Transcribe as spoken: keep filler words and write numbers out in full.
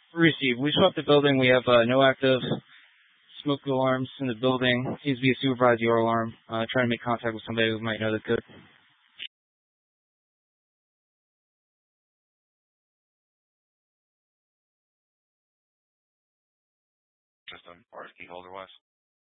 Receive. We swept the building. We have uh, no active smoke alarms in the building. Seems to be a supervised yard alarm. Uh, trying to make contact with somebody who might know the code. Just on R S key holder wise.